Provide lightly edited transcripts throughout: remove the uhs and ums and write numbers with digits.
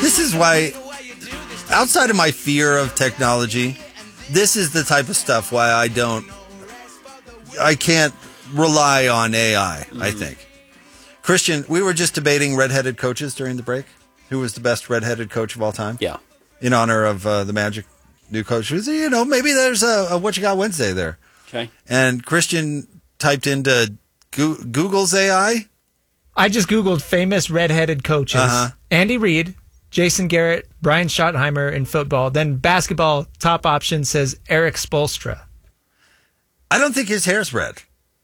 This is why, outside of my fear of technology, this is the type of stuff why I can't rely on AI, I think. Christian, we were just debating redheaded coaches during the break. Who was the best redheaded coach of all time? Yeah. In honor of the Magic new coach. Maybe there's a What You Got Wednesday there. Okay. And Christian typed into Google's AI. I just Googled famous redheaded coaches. Andy Reid, Jason Garrett, Brian Schottenheimer in football. Then basketball top option says Eric Spoelstra. I don't think his hair's red.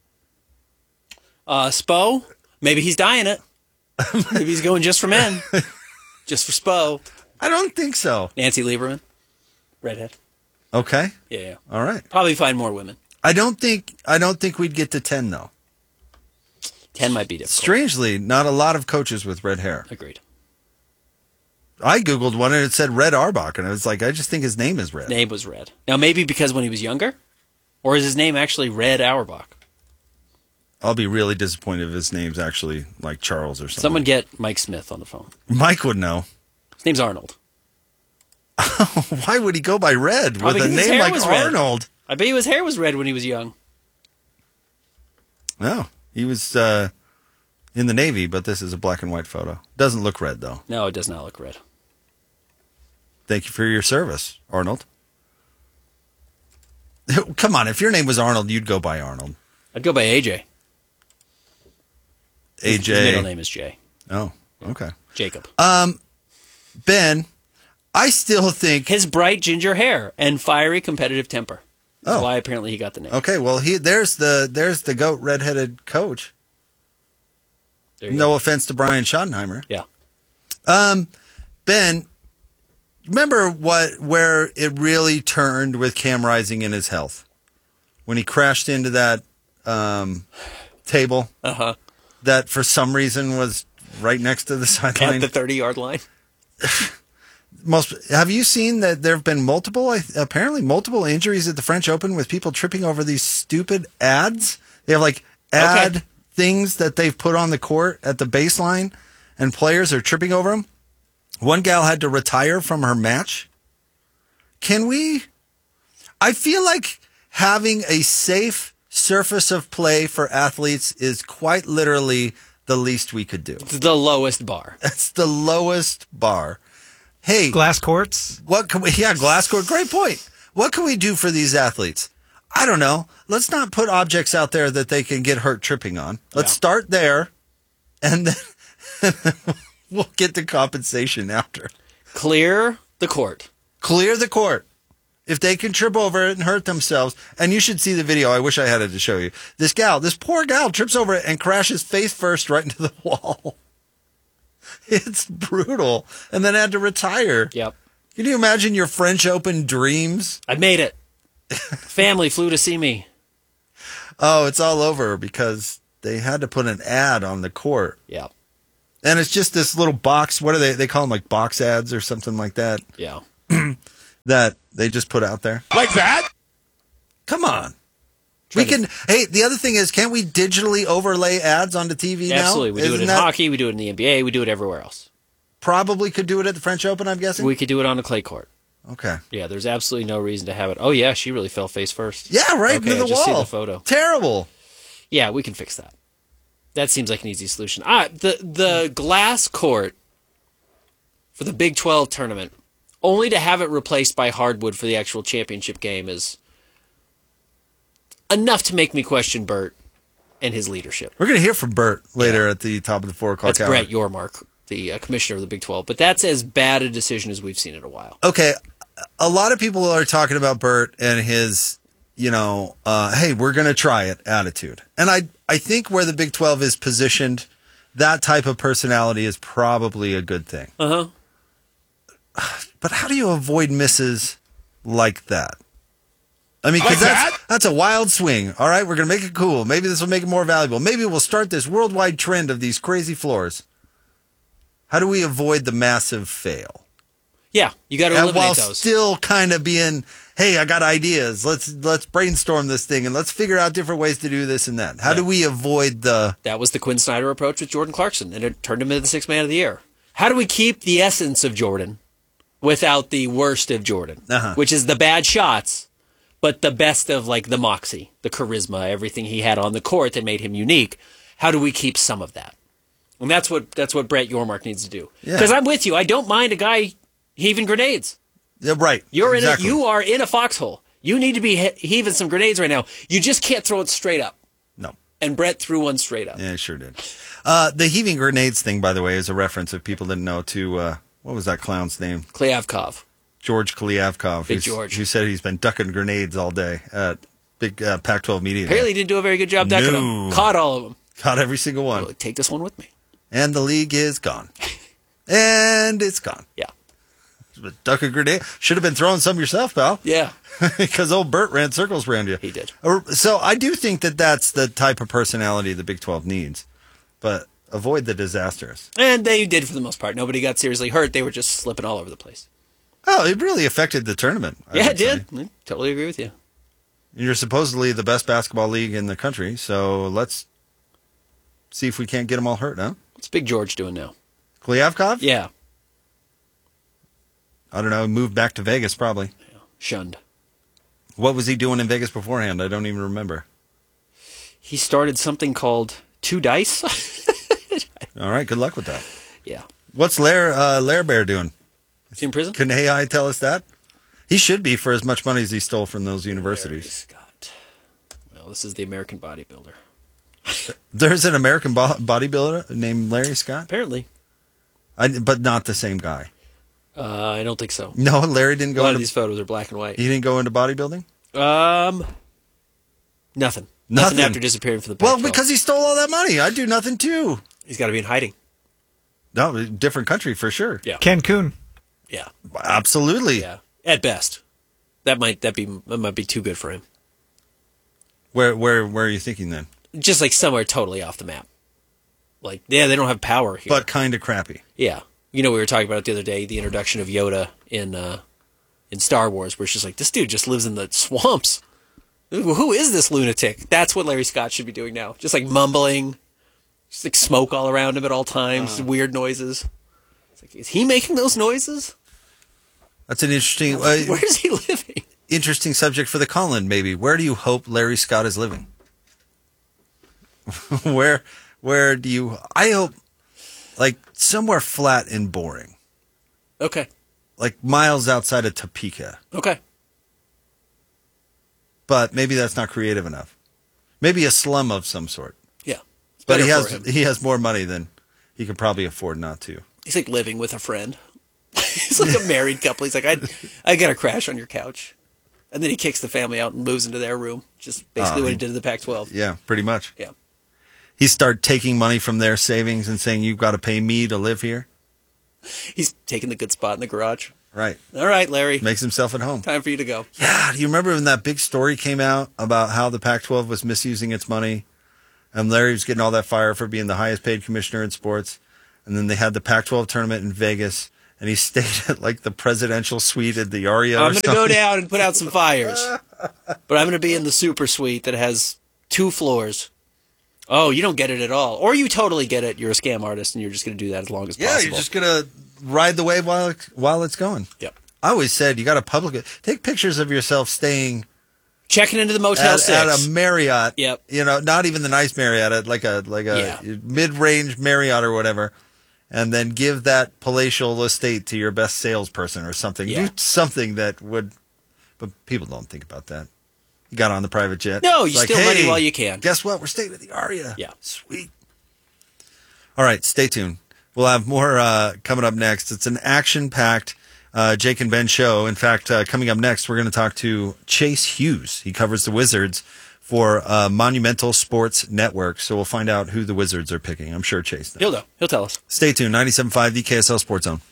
Spo, maybe he's dyeing it. Maybe he's going just for men. Just for Spo. I don't think so. Nancy Lieberman, redhead. Okay. Yeah. All right. Probably find more women. I don't think we'd get to 10 though. 10 might be difficult. Strangely, not a lot of coaches with red hair. Agreed. I Googled one and it said Red Auerbach, and I was like, I just think his name is Red. Name was Red. Now, maybe because when he was younger? Or is his name actually Red Auerbach? I'll be really disappointed if his name's actually like Charles or something. Someone get Mike Smith on the phone. Mike would know. His name's Arnold. Why would he go by Red Probably with a name like Arnold? I bet his hair was red when he was young. No, he was in the Navy, but this is a black and white photo. Doesn't look red, though. No, it does not look red. Thank you for your service, Arnold. Come on, if your name was Arnold, you'd go by Arnold. I'd go by AJ. AJ. His middle name is Jay. Oh, okay. Jacob. Ben, I still think his bright ginger hair and fiery competitive temper. That's why apparently he got the name. Okay, well, there's the GOAT redheaded coach. No offense to Brian Schottenheimer. Yeah. Ben, remember where it really turned with Cam Rising in his health? When he crashed into that table that for some reason was right next to the sideline. At the 30-yard line. Have you seen that there have been multiple injuries at the French Open with people tripping over these stupid ads? They have like ad things that they've put on the court at the baseline, and players are tripping over them. One gal had to retire from her match. I feel like having a safe surface of play for athletes is quite literally the least we could do. It's the lowest bar. That's the lowest bar. Hey, glass courts. Glass court. Great point. What can we do for these athletes? I don't know. Let's not put objects out there that they can get hurt tripping on. Let's start there, and then we'll get the compensation after. Clear the court. Clear the court. If they can trip over it and hurt themselves, and you should see the video. I wish I had it to show you. This poor gal trips over it and crashes face first right into the wall. It's brutal. And then had to retire. Yep. Can you imagine your French Open dreams? I made it. Family flew to see me. Oh, it's all over because they had to put an ad on the court. Yeah. And it's just this little box. What are they? They call them like box ads or something like that. Yeah. That they just put out there. Like that? Come on. Hey, the other thing is, can't we digitally overlay ads onto TV now? Absolutely. We do it in hockey. We do it in the NBA. We do it everywhere else. Probably could do it at the French Open, I'm guessing? We could do it on a clay court. Okay. Yeah, there's absolutely no reason to have it. Oh, yeah, she really fell face first. Yeah, right into the I just wall. see the photo. Terrible. Yeah, we can fix that. That seems like an easy solution. The glass court for the Big 12 tournament, only to have it replaced by hardwood for the actual championship game is enough to make me question Bert and his leadership. We're going to hear from Bert later at the top of the 4 o'clock That's hour. Brett Yormark, the commissioner of the Big 12. But that's as bad a decision as we've seen in a while. Okay, a lot of people are talking about Bert and his, hey, we're going to try it attitude. And I think where the Big 12 is positioned, that type of personality is probably a good thing. Uh-huh. But how do you avoid misses like that? I mean, because that's a wild swing. All right, we're going to make it cool. Maybe this will make it more valuable. Maybe we'll start this worldwide trend of these crazy floors. How do we avoid the massive fail? Yeah, you got to eliminate while those. Still kind of being, hey, I got ideas. Let's brainstorm this thing and let's figure out different ways to do this and that. How do we avoid the... That was the Quinn Snyder approach with Jordan Clarkson, and it turned him into the 6th man of the year. how do we keep the essence of Jordan without the worst of Jordan, which is the bad shots, but the best of like the moxie, the charisma, everything he had on the court that made him unique. How do we keep some of that? And that's what Brett Yormark needs to do. Because I'm with you. I don't mind a guy heaving grenades. Yeah, right. You are in a foxhole. You need to be heaving some grenades right now. You just can't throw it straight up. No. And Brett threw one straight up. Yeah, he sure did. The heaving grenades thing, by the way, is a reference, if people didn't know, to, what was that clown's name? Klyavkov. George Klyavkov. Big George. Who said he's been ducking grenades all day at big Pac-12 media. Apparently he didn't do a very good job ducking them. Caught all of them. Caught every single one. Well, take this one with me. And the league is gone. And it's gone. Yeah. Duck a grenade. Should have been throwing some yourself, pal. Yeah. Because old Bert ran circles around you. He did. So I do think that that's the type of personality the Big 12 needs. But avoid the disastrous. And they did for the most part. Nobody got seriously hurt. They were just slipping all over the place. Oh, it really affected the tournament. Yeah, it did. I totally agree with you. You're supposedly the best basketball league in the country, so let's see if we can't get them all hurt, huh? What's Big George doing now? Klyavkov? Yeah. I don't know. Moved back to Vegas, probably. Yeah. Shunned. What was he doing in Vegas beforehand? I don't even remember. He started something called Two Dice. All right. Good luck with that. Yeah. What's Lair Bear doing? Is he in prison? Can AI tell us that? He should be for as much money as he stole from those universities. Larry Scott. Well, this is the American bodybuilder. There's an American bodybuilder named Larry Scott? Apparently. But not the same guy. I don't think so. No, Larry didn't go A lot into... of these photos are black and white. He didn't go into bodybuilding? Nothing. Nothing after disappearing from the Pac-12. Pac-12. Well, because he stole all that money. I'd do nothing too. He's got to be in hiding. No, different country for sure. Yeah. Cancun. Yeah. Absolutely. Yeah. At best. That might be too good for him. Where are you thinking then? Just like somewhere totally off the map. Like, yeah, they don't have power here. But kind of crappy. Yeah. You know, we were talking about it the other day, the introduction of Yoda in Star Wars, where it's just like, this dude just lives in the swamps. Who is this lunatic? That's what Larry Scott should be doing now. Just like mumbling, just like smoke all around him at all times, weird noises. It's like, is he making those noises? That's an interesting... Where is he living? Interesting subject for the Colin, maybe. Where do you hope Larry Scott is living? Where do you... I hope, like, somewhere flat and boring. Okay. Like, miles outside of Topeka. Okay. But maybe that's not creative enough. Maybe a slum of some sort. Yeah. But he has more money than he could probably afford not to. He's like living with a friend. He's like a married couple. He's like, I got to crash on your couch. And then he kicks the family out and moves into their room. Just basically what he did to the Pac-12. Yeah, pretty much. Yeah. He started taking money from their savings and saying, you've got to pay me to live here. He's taking the good spot in the garage. Right. All right, Larry. Makes himself at home. Time for you to go. Yeah. Do you remember when that big story came out about how the Pac-12 was misusing its money? And Larry was getting all that fire for being the highest paid commissioner in sports. And then they had the Pac-12 tournament in Vegas. And he stayed at like the presidential suite at the Aria. I'm going to go down and put out some fires. But I'm going to be in the super suite that has 2 floors. Oh, you don't get it at all. Or you totally get it. You're a scam artist and you're just going to do that as long as possible. Yeah, you're just going to ride the wave while it's going. Yep. I always said you got to take pictures of yourself staying. Checking into the Motel 6. At a Marriott. Yep. You know, not even the nice Marriott, at like a mid-range Marriott or whatever. And then give that palatial estate to your best salesperson or something. Yeah. Do something that would... But people don't think about that. You got on the private jet. No, you steal money while you can. Guess what? We're staying at the Aria. Yeah. Sweet. All right, stay tuned. We'll have more coming up next. It's an action-packed Jake and Ben show. In fact, coming up next, we're going to talk to Chase Hughes. He covers the Wizards for Monumental Sports Network. So we'll find out who the Wizards are picking. I'm sure Chase knows. He'll know. He'll tell us. Stay tuned. 97.5, the KSL Sports Zone.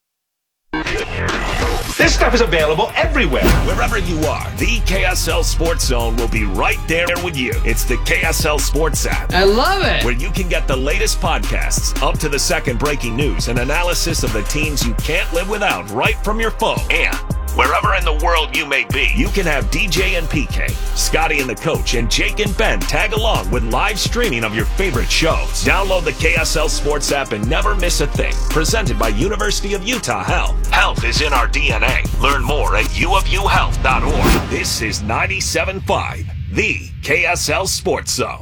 This stuff is available everywhere. Wherever you are, the KSL Sports Zone will be right there with you. It's the KSL Sports app. I love it. Where you can get the latest podcasts, up to the second breaking news, and analysis of the teams you can't live without right from your phone. And Wherever in the world you may be, you can have DJ and PK, Scotty and the coach, and Jake and Ben tag along with live streaming of your favorite shows. Download the KSL Sports app and never miss a thing. Presented by University of Utah Health. Health is in our DNA. Learn more at uofuhealth.org. This is 97.5, the KSL Sports Zone.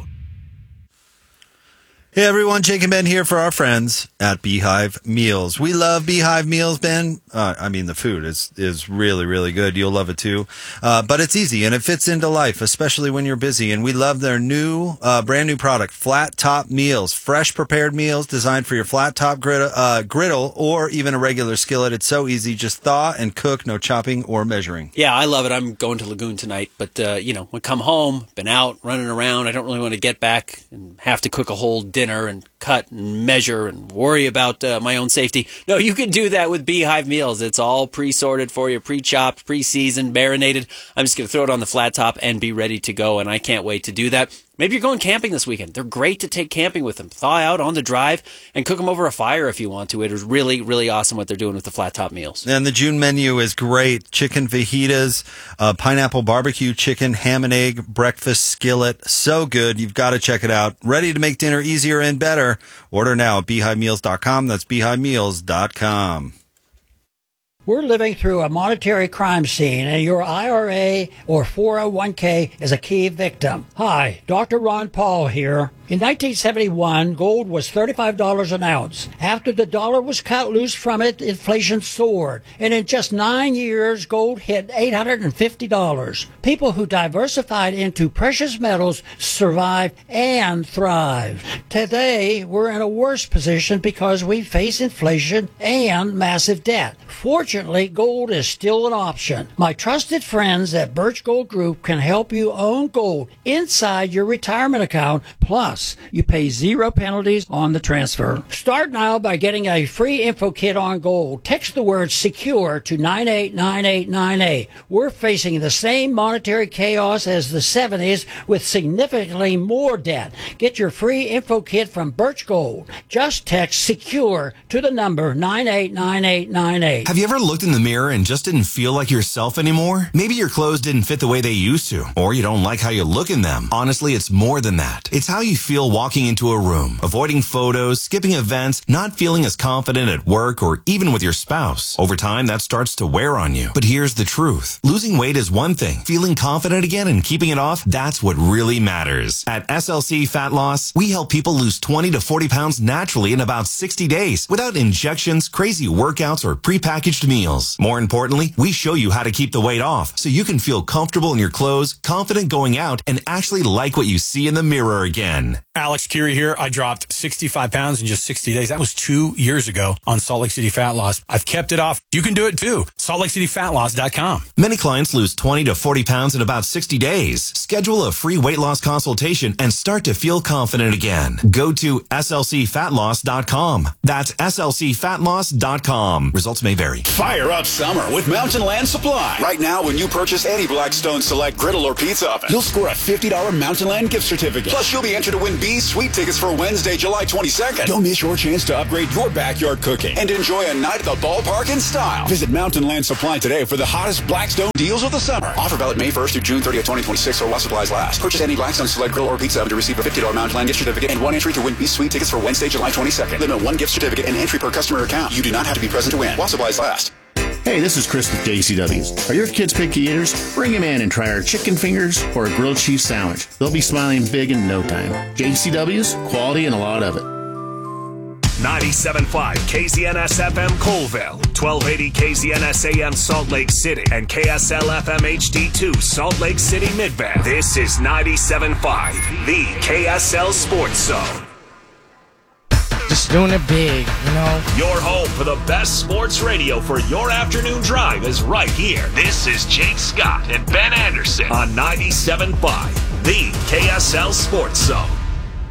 Hey everyone, Jake and Ben here for our friends at Beehive Meals. We love Beehive Meals, Ben. The food is really, really good. You'll love it too. But it's easy and it fits into life, especially when you're busy. And we love their brand new product, Flat Top Meals. Fresh prepared meals designed for your flat top griddle or even a regular skillet. It's so easy. Just thaw and cook, no chopping or measuring. Yeah, I love it. I'm going to Lagoon tonight, but when I come home, been out running around, I don't really want to get back and have to cook a whole dinner and cut and measure and worry about my own safety. No, you can do that with Beehive Meals. It's all pre-sorted for you, pre-chopped, pre-seasoned, marinated. I'm just going to throw it on the flat top and be ready to go, and I can't wait to do that. Maybe you're going camping this weekend. They're great to take camping with them. Thaw out on the drive and cook them over a fire if you want to. It is really, really awesome what they're doing with the flat top meals. And the June menu is great. Chicken fajitas, pineapple barbecue chicken, ham and egg, breakfast skillet. So good. You've got to check it out. Ready to make dinner easier and better. Order now at beehivemeals.com. That's beehivemeals.com. We're living through a monetary crime scene, and your IRA or 401k is a key victim. Hi, Dr. Ron Paul here. In 1971, gold was $35 an ounce. After the dollar was cut loose from it, inflation soared. And in just 9 years, gold hit $850. People who diversified into precious metals survived and thrived. Today, we're in a worse position because we face inflation and massive debt. Fortunately, gold is still an option. My trusted friends at Birch Gold Group can help you own gold inside your retirement account. Plus, you pay 0 penalties on the transfer. Start now by getting a free info kit on gold. Text the word SECURE to 989898. We're facing the same monetary chaos as the 70s with significantly more debt. Get your free info kit from Birch Gold. Just text SECURE to the number 989898. Have you ever looked in the mirror and just didn't feel like yourself anymore? Maybe your clothes didn't fit the way they used to, or you don't like how you look in them. Honestly, it's more than that. It's how you feel walking into a room, avoiding photos, skipping events, not feeling as confident at work or even with your spouse. Over time, that starts to wear on you. But here's the truth. Losing weight is one thing. Feeling confident again and keeping it off, that's what really matters. At SLC Fat Loss, we help people lose 20 to 40 pounds naturally in about 60 days without injections, crazy workouts, or prepackaged meals. More importantly, we show you how to keep the weight off so you can feel comfortable in your clothes, confident going out, and actually like what you see in the mirror again. Alex Curie here. I dropped 65 pounds in just 60 days. That was 2 years ago on Salt Lake City Fat Loss. I've kept it off. You can do it too. SaltLakeCityFatLoss.com. Many clients lose 20 to 40 pounds in about 60 days. Schedule a free weight loss consultation and start to feel confident again. Go to SLCFatLoss.com. That's SLCFatLoss.com. Results may vary. Fire up summer with Mountain Land Supply. Right now, when you purchase any Blackstone Select griddle or pizza oven, you'll score a $50 Mountain Land gift certificate. Plus, you'll be entered to win B's Sweet tickets for Wednesday, July 22nd. Don't miss your chance to upgrade your backyard cooking and enjoy a night at the ballpark in style. Visit Mountain Land Supply today for the hottest Blackstone deals of the summer. Offer valid May 1st through June 30th, 2026, or while supplies last. Purchase any Blackstone Select griddle or pizza oven to receive a $50 Mountain Land gift certificate and 1 entry to win B's Sweet tickets for Wednesday, July 22nd. Limit 1 gift certificate and entry per customer account. You do not have to be present to win while supplies last. Hey, this is Chris with JCW's. Are your kids picky eaters? Bring them in and try our chicken fingers or a grilled cheese sandwich. They'll be smiling big in no time. JCW's, quality and a lot of it. 97.5 KZNS FM Colville, 1280 KZNS AM Salt Lake City, and KSL FM HD2 Salt Lake City Midband. This is 97.5, the KSL Sports Zone. Just doing it big, you know. Your home for the best sports radio for your afternoon drive is right here. This is Jake Scott and Ben Anderson on 97.5, the KSL Sports Zone.